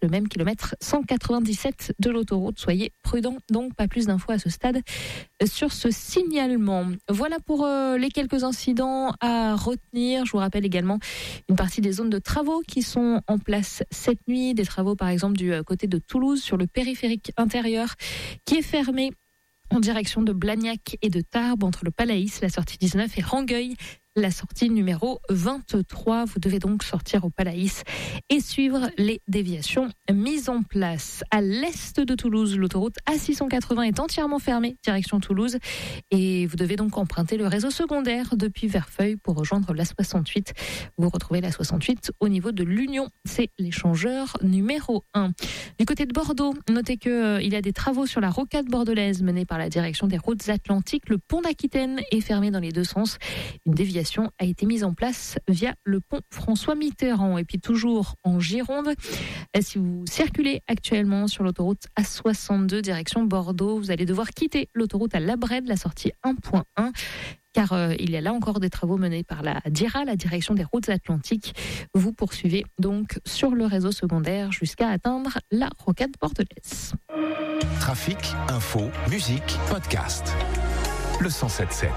le même kilomètre 197 de l'autoroute. Soyez prudents, donc pas plus d'infos à ce stade sur ce signalement. Voilà pour les quelques incidents à retenir. Je vous rappelle également une partie des zones de travaux qui sont en place cette nuit. Des travaux par exemple du côté de Toulouse sur le périphérique intérieur qui est fermé en direction de Blagnac et de Tarbes entre le Palaïs, la sortie 19 et Rangueil, la sortie numéro 23. Vous devez donc sortir au Palaïs et suivre les déviations mises en place. À l'est de Toulouse, l'autoroute A680 est entièrement fermée, direction Toulouse. Et vous devez donc emprunter le réseau secondaire depuis Verfeil pour rejoindre la 68. Vous retrouvez la 68 au niveau de l'Union. C'est l'échangeur numéro 1. Du côté de Bordeaux, notez qu'il y a des travaux sur la rocade bordelaise menée par la direction des routes atlantiques. Le pont d'Aquitaine est fermé dans les deux sens. Une déviation a été mise en place via le pont François Mitterrand. Et puis toujours en Gironde, si vous circulez actuellement sur l'autoroute A62 direction Bordeaux, vous allez devoir quitter l'autoroute à Labrède, la sortie 1.1. Car il y a là encore des travaux menés par la DIRA, la direction des routes atlantiques. Vous poursuivez donc sur le réseau secondaire jusqu'à atteindre la rocade bordelaise. Trafic, info, musique, podcast. Le 107.7.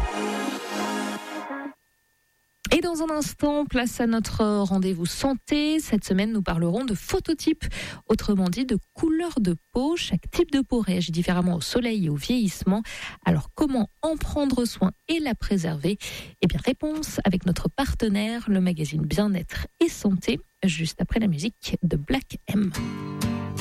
Et dans un instant, place à notre rendez-vous santé. Cette semaine, nous parlerons de phototype, autrement dit de couleur de peau. Chaque type de peau réagit différemment au soleil et au vieillissement. Alors, comment en prendre soin et la préserver ? Eh bien, réponse avec notre partenaire, le magazine Bien-être et Santé, juste après la musique de Black M.